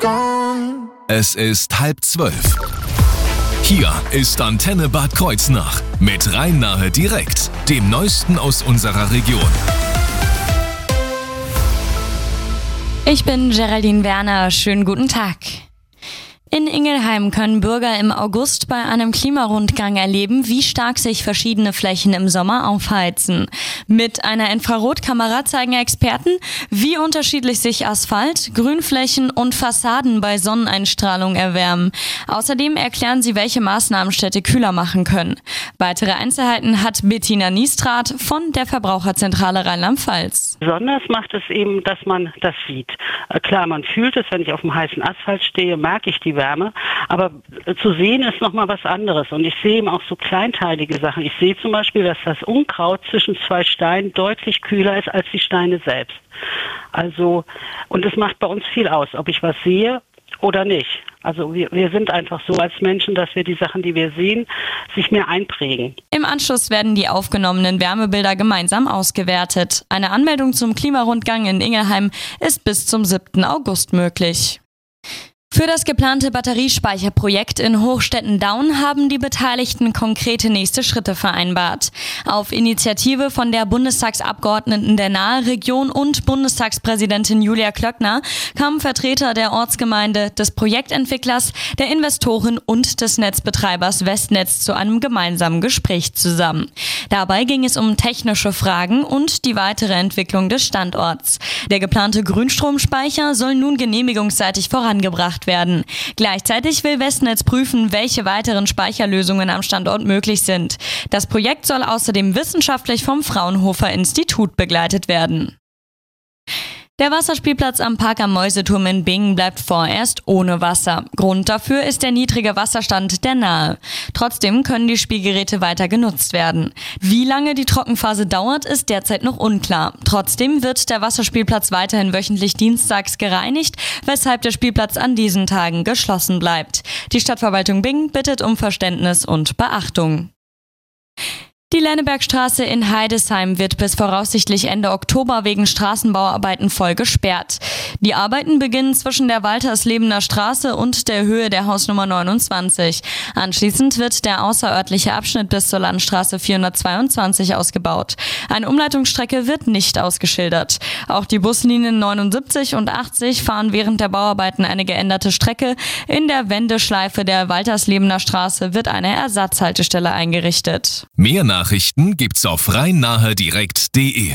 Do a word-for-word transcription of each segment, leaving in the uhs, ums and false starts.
Es ist halb zwölf. Hier ist Antenne Bad Kreuznach mit Rhein-Nahe direkt, dem Neuesten aus unserer Region. Ich bin Geraldine Werner, schönen guten Tag. In Ingelheim können Bürger im August bei einem Klimarundgang erleben, wie stark sich verschiedene Flächen im Sommer aufheizen. Mit einer Infrarotkamera zeigen Experten, wie unterschiedlich sich Asphalt, Grünflächen und Fassaden bei Sonneneinstrahlung erwärmen. Außerdem erklären sie, welche Maßnahmen Städte kühler machen können. Weitere Einzelheiten hat Bettina Niestrat von der Verbraucherzentrale Rheinland-Pfalz. Besonders macht es eben, dass man das sieht. Klar, man fühlt es, wenn ich auf dem heißen Asphalt stehe, merke ich die Wärme, aber zu sehen ist nochmal was anderes und ich sehe eben auch so kleinteilige Sachen. Ich sehe zum Beispiel, dass das Unkraut zwischen zwei Steinen deutlich kühler ist als die Steine selbst. Also, und es macht bei uns viel aus, ob ich was sehe oder nicht. Also wir, wir sind einfach so als Menschen, dass wir die Sachen, die wir sehen, sich mehr einprägen. Im Anschluss werden die aufgenommenen Wärmebilder gemeinsam ausgewertet. Eine Anmeldung zum Klimarundgang in Ingelheim ist bis zum siebten August möglich. Für das geplante Batteriespeicherprojekt in Hochstetten-Daun haben die Beteiligten konkrete nächste Schritte vereinbart. Auf Initiative von der Bundestagsabgeordneten der Nahe Region und Bundestagspräsidentin Julia Klöckner kamen Vertreter der Ortsgemeinde, des Projektentwicklers, der Investoren und des Netzbetreibers Westnetz zu einem gemeinsamen Gespräch zusammen. Dabei ging es um technische Fragen und die weitere Entwicklung des Standorts. Der geplante Grünstromspeicher soll nun genehmigungsseitig vorangebracht werden. Gleichzeitig will Westnetz prüfen, welche weiteren Speicherlösungen am Standort möglich sind. Das Projekt soll außerdem wissenschaftlich vom Fraunhofer Institut begleitet werden. Der Wasserspielplatz am Park am Mäuseturm in Bingen bleibt vorerst ohne Wasser. Grund dafür ist der niedrige Wasserstand der Nahe. Trotzdem können die Spielgeräte weiter genutzt werden. Wie lange die Trockenphase dauert, ist derzeit noch unklar. Trotzdem wird der Wasserspielplatz weiterhin wöchentlich dienstags gereinigt, weshalb der Spielplatz an diesen Tagen geschlossen bleibt. Die Stadtverwaltung Bingen bittet um Verständnis und Beachtung. Die Lennebergstraße in Heidesheim wird bis voraussichtlich Ende Oktober wegen Straßenbauarbeiten voll gesperrt. Die Arbeiten beginnen zwischen der Walterslebener Straße und der Höhe der Hausnummer neunundzwanzig. Anschließend wird der außerörtliche Abschnitt bis zur Landstraße vierhundertzweiundzwanzig ausgebaut. Eine Umleitungsstrecke wird nicht ausgeschildert. Auch die Buslinien neunundsiebzig und achtzig fahren während der Bauarbeiten eine geänderte Strecke. In der Wendeschleife der Walterslebener Straße wird eine Ersatzhaltestelle eingerichtet. Mehr Nachrichten gibt's auf rhein-nahe direkt punkt de.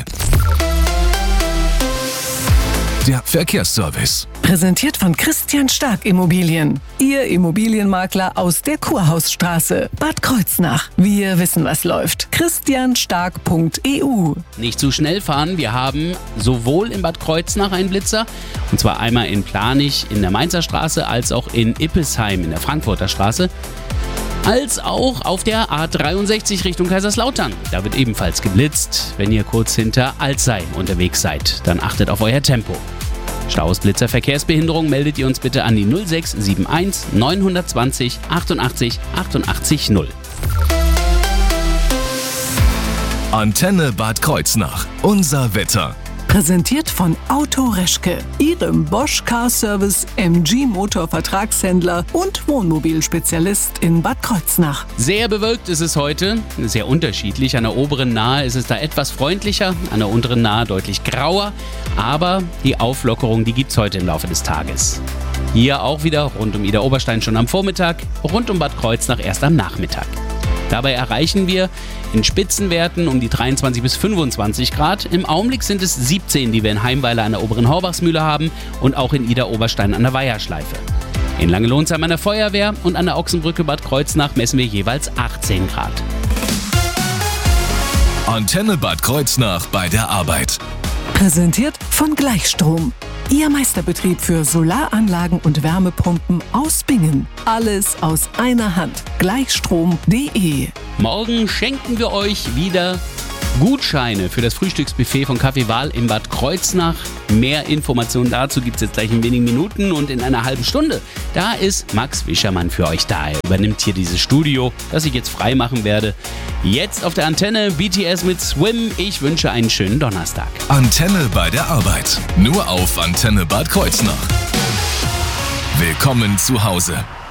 Der Verkehrsservice. Präsentiert von Christian Stark Immobilien. Ihr Immobilienmakler aus der Kurhausstraße, Bad Kreuznach. Wir wissen, was läuft. christian stark punkt e u. Nicht zu schnell fahren. Wir haben sowohl in Bad Kreuznach einen Blitzer, und zwar einmal in Planich in der Mainzer Straße, als auch in Ippesheim in der Frankfurter Straße, als auch auf der A dreiundsechzig Richtung Kaiserslautern. Da wird ebenfalls geblitzt. Wenn ihr kurz hinter Alzey unterwegs seid, dann achtet auf euer Tempo. Staus, Blitzer, Verkehrsbehinderung meldet ihr uns bitte an die null sechs sieben eins neun zwei null achtundachtzig achtundachtzig null. Antenne Bad Kreuznach. Unser Wetter. Präsentiert von Auto Reschke, Ihrem Bosch Car Service M G Motor Vertragshändler und Wohnmobilspezialist in Bad Kreuznach. Sehr bewölkt ist es heute, sehr unterschiedlich. An der oberen Nahe ist es da etwas freundlicher, an der unteren Nahe deutlich grauer, aber die Auflockerung, die gibt es heute im Laufe des Tages. Hier auch wieder rund um Idar-Oberstein schon am Vormittag, rund um Bad Kreuznach erst am Nachmittag. Dabei erreichen wir in Spitzenwerten um die dreiundzwanzig bis fünfundzwanzig Grad. Im Augenblick sind es siebzehn, die wir in Heimweiler an der oberen Horbachsmühle haben und auch in Idar-Oberstein an der Weiherschleife. In Langelohnsheim an der Feuerwehr und an der Ochsenbrücke Bad Kreuznach messen wir jeweils achtzehn Grad. Antenne Bad Kreuznach bei der Arbeit. Präsentiert von Gleichstrom. Ihr Meisterbetrieb für Solaranlagen und Wärmepumpen aus Bingen. Alles aus einer Hand. Gleichstrom punkt de. Morgen schenken wir euch wieder Gutscheine für das Frühstücksbuffet von Café Wahl in Bad Kreuznach. Mehr Informationen dazu gibt es jetzt gleich in wenigen Minuten und in einer halben Stunde. Da ist Max Wischermann für euch da. Er übernimmt hier dieses Studio, das ich jetzt frei machen werde. Jetzt auf der Antenne B T S mit Swim. Ich wünsche einen schönen Donnerstag. Antenne bei der Arbeit. Nur auf Antenne Bad Kreuznach. Willkommen zu Hause.